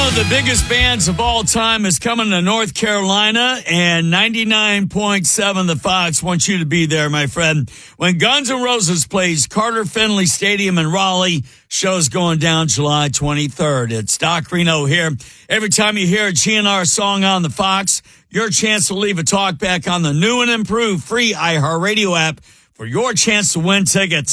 of the biggest bands of all time is coming to North Carolina, and 99.7 The Fox wants you to be there, my friend. When Guns N' Roses plays Carter Finley Stadium in Raleigh, show's going down July 23rd. It's Doc Reno here. Every time you hear a GNR song on The Fox, your chance to leave a talk back on the new and improved free iHeartRadio app for your chance to win tickets.